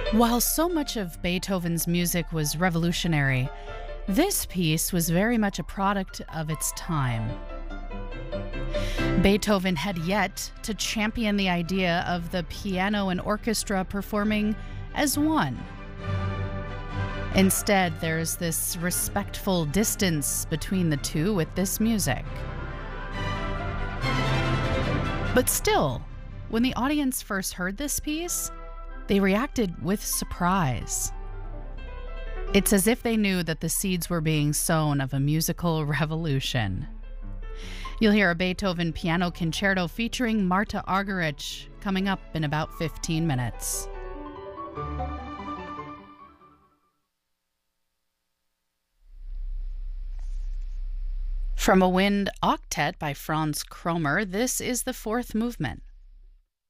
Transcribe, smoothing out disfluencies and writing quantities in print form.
While so much of Beethoven's music was revolutionary, this piece was very much a product of its time. Beethoven had yet to champion the idea of the piano and orchestra performing as one. Instead, there's this respectful distance between the two with this music. But still, when the audience first heard this piece, they reacted with surprise. It's as if they knew that the seeds were being sown of a musical revolution. You'll hear a Beethoven piano concerto featuring Marta Argerich coming up in about 15 minutes. From a Wind Octet by Franz Kromer, this is the fourth movement.